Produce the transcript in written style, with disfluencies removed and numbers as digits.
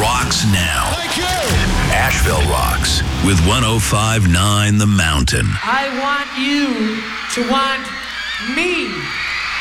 rocks now. Thank you. Asheville rocks with 105.9 The Mountain. I want you to want me.